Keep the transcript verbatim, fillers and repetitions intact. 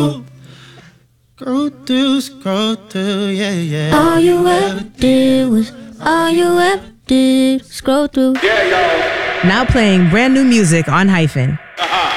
through. Scroll through, scroll through, yeah, yeah. All you ever did was, all you ever did, scroll through. Yeah, y'all. Now playing brand new music on Hyphen. Uh-huh.